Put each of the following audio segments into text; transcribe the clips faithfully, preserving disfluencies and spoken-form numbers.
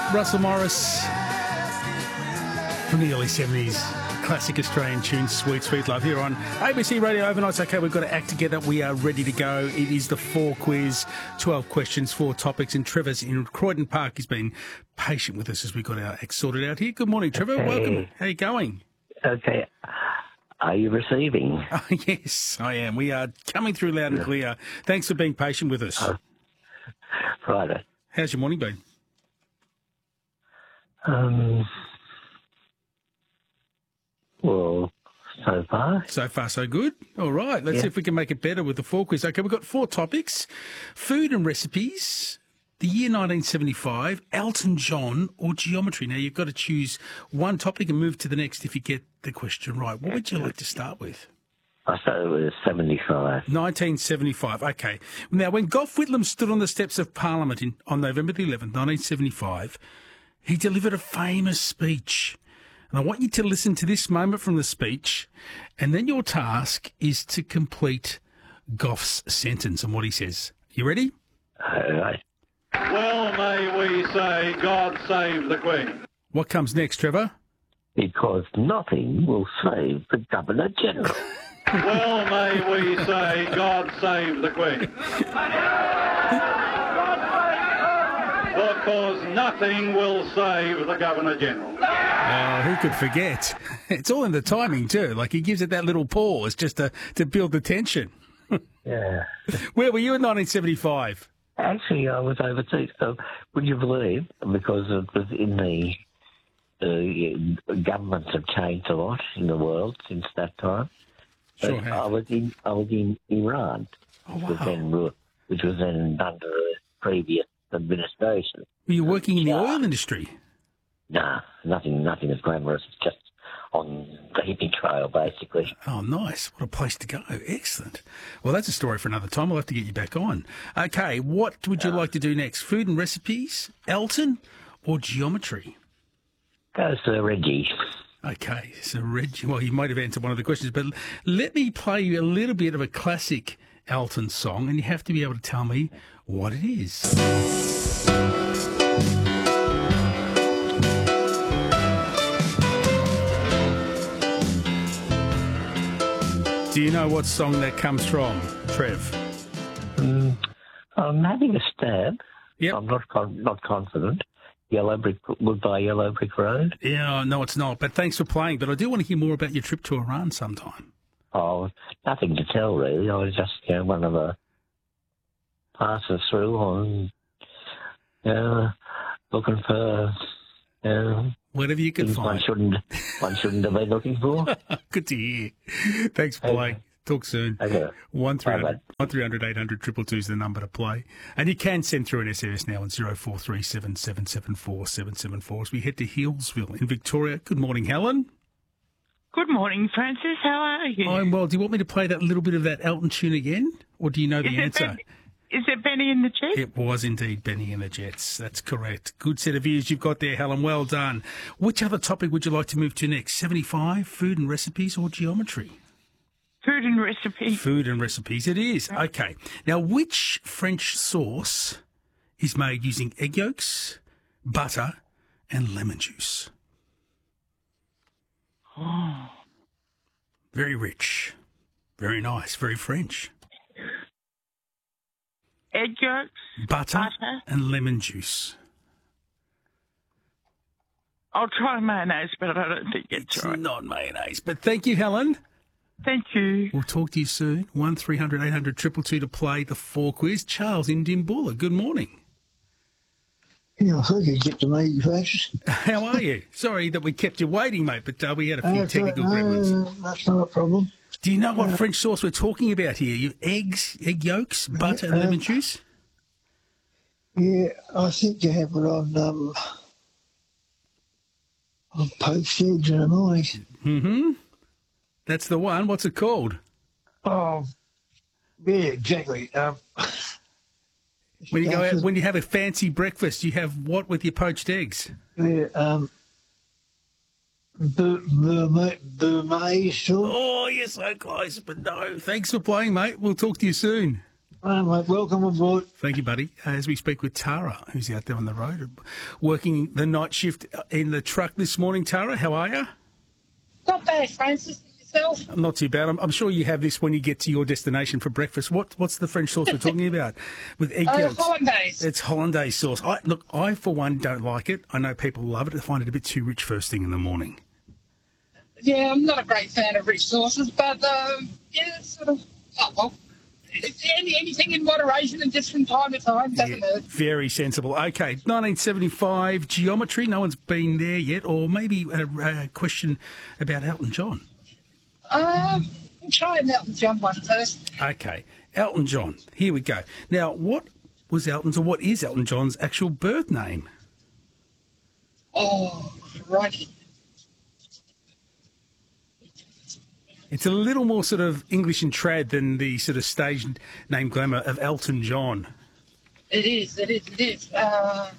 Russell Morris from the early seventies. Classic Australian tune, Sweet, Sweet Love, here on A B C Radio Overnights. Okay, we've got to act together. We are ready to go. It is the four quiz, twelve questions, four topics, and Trevor's in Croydon Park. He's been patient with us as we got our act sorted out here. Good morning, Trevor. Okay. Welcome. How you going? Okay. Are you receiving? Oh, yes, I am. We are coming through loud and clear. Thanks for being patient with us. Oh, right. How's your morning been? Um... Well, so far. So far, so good. All right, let's yeah. see if we can make it better with the four quiz. Okay, we've got four topics: food and recipes, the year nineteen seventy-five, Elton John, or geometry. Now, you've got to choose one topic and move to the next if you get the question right. What would you like to start with? I thought it was seventy-five. nineteen seventy-five, okay. Now, when Gough Whitlam stood on the steps of Parliament in, on November the eleventh, nineteen seventy-five, he delivered a famous speech. And I want you to listen to this moment from the speech, and then your task is to complete Gough's sentence and what he says. You ready? All right. Well, may we say, God save the Queen. What comes next, Trevor? Because nothing will save the Governor-General. Well, may we say, God save the Queen. Because nothing will save the Governor-General. Oh, who could forget? It's all in the timing too. Like he gives it that little pause just to, to build the tension. Yeah. Where were you in nineteen seventy-five? Actually, I was overseas. So, would you believe, because it was in the, the governments have changed a lot in the world since that time. Sure But have. I was in I was in Iran, Oh, which was wow. then ru- which was then under the previous administration. Were you working in the oil industry? Nah, nothing, nothing as glamorous. It's just on the hippie trail, basically. Oh, nice. What a place to go. Excellent. Well, that's a story for another time. We'll have to get you back on. Okay, what would you like to do next? Food and recipes, Elton, or geometry? Go, Sir Reggie. Okay, so Reggie, well, you might have answered one of the questions, but let me play you a little bit of a classic Elton song, and you have to be able to tell me what it is. Do you know what song that comes from, Trev? Mm, I'm having a stab. Yep. I'm not con- not confident. Yellow Brick, Goodbye Yellow Brick Road. Yeah, no, it's not. But thanks for playing. But I do want to hear more about your trip to Iran sometime. Oh, nothing to tell, really. I was just, you know, one of the passes through on, you know, looking for, you know, Whatever you can things one find. shouldn't, one shouldn't have been looking for. Good to hear. Thanks for playing. Okay. Talk soon. Okay. One three Bye, hundred mate. one three hundred eight hundred triple two is the number to play, and you can send through an S M S now on zero four three seven seven seven four seven seven four as we head to Healesville in Victoria. Good morning, Helen. Good morning, Francis. How are you? I'm well. Do you want me to play that little bit of that Elton tune again, or do you know the is answer? It ben, is it Benny and the Jets? It was indeed Benny and the Jets. That's correct. Good set of views you've got there, Helen. Well done. Which other topic would you like to move to next? seventy-five, food and recipes, or geometry? Food and recipe. Food and recipes it is. Okay. Now, which French sauce is made using egg yolks, butter, and lemon juice? Oh, Very rich. Very nice. Very French. egg yolks, Butter, butter. and lemon juice. I'll try mayonnaise, but I don't think it's, It's right. not mayonnaise. But thank you, Helen. Thank you. We'll talk to you soon. one three hundred eight hundred two two two to play the four quiz. Charles in Dimboola. Good morning. Yeah, I think you get to me, Francis. How are you? Sorry that we kept you waiting, mate, but uh, we had a few That's technical right. gremlins. No, that's not a problem. Do you know what French sauce we're talking about here? You eggs, egg yolks, butter, and lemon Um, juice? Yeah, I think you have it on um, on poached eggs in the morning. Mm-hmm. That's the one. What's it called? Oh, yeah, exactly. Um, When you go out, That's- when you have a fancy breakfast, you have what with your poached eggs? yeah, um, Burmese sauce. Oh, you're so close, but no. Thanks for playing, mate. We'll talk to you soon. Oh, mate, welcome aboard. Thank you, buddy. As we speak with Tara, who's out there on the road, working the night shift in the truck this morning. Tara, how are you? Not bad, Francis. Yourself? Not too bad. I'm, I'm sure you have this when you get to your destination for breakfast. What What's the French sauce we're talking about? With egg Oh, yolks? hollandaise. It's hollandaise sauce. I, look, I, for one, don't like it. I know people love it. I find it a bit too rich first thing in the morning. Yeah, I'm not a great fan of rich sauces, but um, yeah, it's sort of, oh, well, it's any, anything in moderation and just from time to time doesn't Yeah, hurt. very sensible. Okay, nineteen seventy-five, geometry. No one's been there yet. Or maybe a, a question about Elton John. Um, we'll try an Elton John one first. Okay, Elton John. Here we go. Now, what was Elton's, or what is Elton John's actual birth name? Oh, right. It's a little more sort of English and trad than the sort of stage name glamour of Elton John. It is, it is, it is. Uh,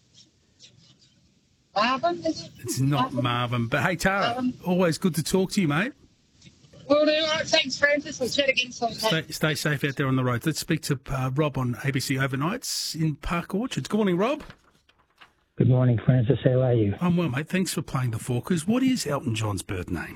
Marvin, is it? It's not Marvin. But hey, Tara, Um, always good to talk to you, mate. Will do. All right, thanks, Francis. We'll chat again sometime. Stay, stay safe out there on the road. Let's speak to uh, Rob on A B C Overnights in Park Orchards. Good morning, Rob. Good morning, Francis. How are you? I'm well, mate. Thanks for playing the Forkers. What is Elton John's birth name?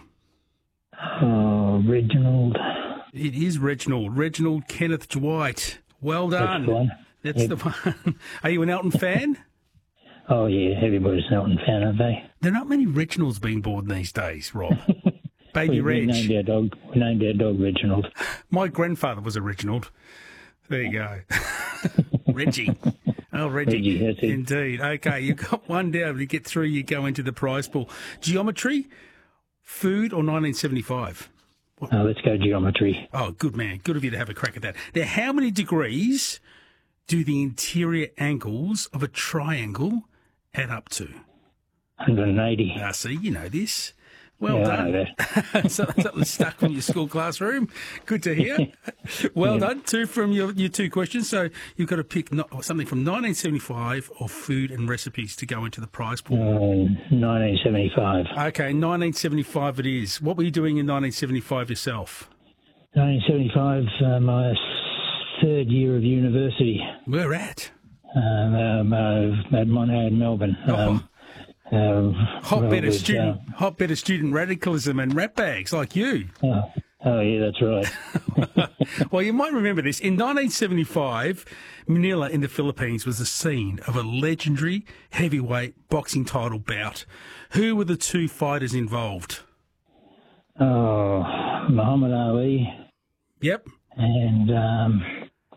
Oh, Reginald. It is Reginald. Reginald Kenneth Dwight. Well done. That's the one. That's Yep. the one. Are you an Elton fan? Oh, yeah, everybody's an Elton fan, aren't they? There are not many Reginalds being born these days, Rob. Baby we, we named Reg. our dog. We named our dog Reginald. My grandfather was a Reginald. There you go. Reggie. Oh, Reggie. Reggie, that's it. Indeed. Okay, you've got one down. To get through, you go into the prize pool. Geometry, food, or nineteen seventy-five? Uh, let's go geometry. Oh, good man. Good of you to have a crack at that. Now, how many degrees do the interior angles of a triangle add up to? one hundred eighty. Ah, see, you know this. Well Yeah, I done. know Something something stuck from your school classroom. Good to hear. Well done. Two from your, your two questions. So you've got to pick no, something from nineteen seventy-five or food and recipes to go into the prize pool. Uh, nineteen seventy-five. Okay, nineteen seventy-five it is. What were you doing in nineteen seventy-five yourself? nineteen seventy-five, uh, my third year of university. Where at? Um, um, uh, at Monash in Melbourne. Um, uh, Hotbed of with, student, hotbed of student radicalism and rat bags like you. Uh, oh, oh, yeah, that's right. Well, you might remember this. In nineteen seventy-five, Manila in the Philippines was the scene of a legendary heavyweight boxing title bout. Who were the two fighters involved? Oh, Muhammad Ali Yep. and um,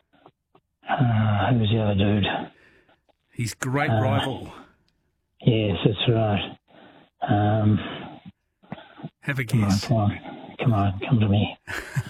uh, who was the other dude? His great Uh, rival. Yes, that's right. Um, Have a come on, guess. come on, come on, come to me.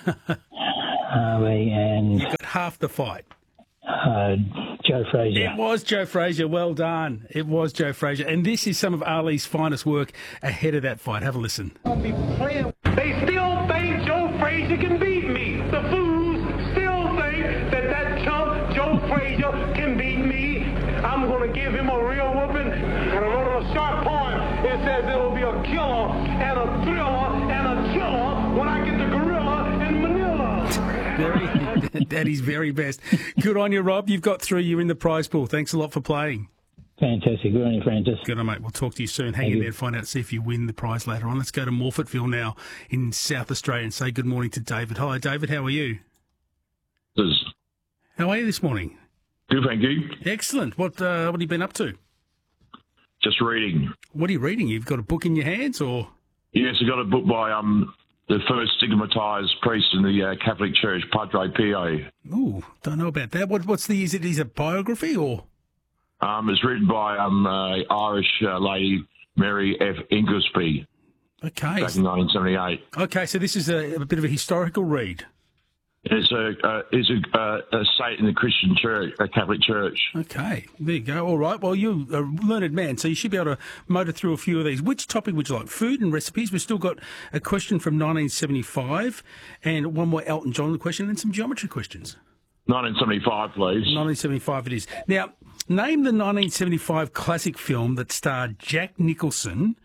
Ali and Got half the fight. uh, Joe Frazier. It was Joe Frazier. Well done. It was Joe Frazier. And this is some of Ali's finest work ahead of that fight. Have a listen. They still think Joe Frazier can beat me. The fools still think that that chump Joe Frazier can beat me. I'm going to give him a real whooping. And I wrote on a sharp point, it says it'll be a killer and a thriller and a killer when I get the gorilla in Manila. Very, that is very best. Good on you, Rob. You've got through. You're in the prize pool. Thanks a lot for playing. Fantastic. Good on you, Francis. Good on, mate. We'll talk to you soon. Hang Thank in you. there and find out, see if you win the prize later on. Let's go to Morfettville now in South Australia and say good morning to David. Hello, David. How are you? Is How are you this morning? good, thank you. Excellent. What uh, what have you been up to? Just reading. What are you reading? You've got a book in your hands, or Yes, I got a book by um the first stigmatized priest in the uh, Catholic Church, Padre Pio. ooh, don't know about that. What what's the is it? Is it biography or? Um, it's written by um uh, Irish uh, lady Mary F. Inglesby Okay, back in nineteen seventy-eight. okay. So this is a, a bit of a historical read. It's a uh, it's a, uh, a saint in the Christian Church, a Catholic Church. Okay, there you go. All right. Well, you're a learned man, so you should be able to motor through a few of these. Which topic would you like? Food and recipes. We've still got a question from nineteen seventy-five and one more Elton John question and some geometry questions. nineteen seventy-five, please. nineteen seventy-five it is. Now, name the nineteen seventy-five classic film that starred Jack Nicholson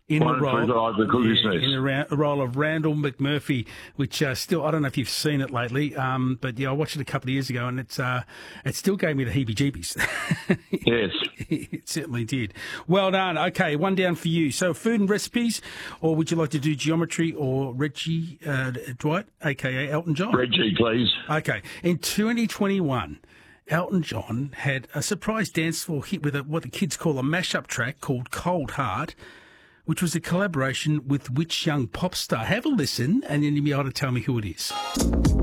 in the One and role, three live, the Cuckoo's Nest. in the ra- role of Randall McMurphy, which uh, still, I don't know if you've seen it lately, um, but yeah, I watched it a couple of years ago, and it's uh, it still gave me the heebie-jeebies. Yes. It certainly did. Well done. Okay, one down for you. So food and recipes, or would you like to do geometry or Reggie uh, Dwight, a k a. Elton John? Reggie, please. Okay. In twenty twenty-one, Elton John had a surprise dance floor hit with a, what the kids call a mashup track called Cold Heart, which was a collaboration with which young pop star? Have a listen, and then you'll be able to tell me who it is.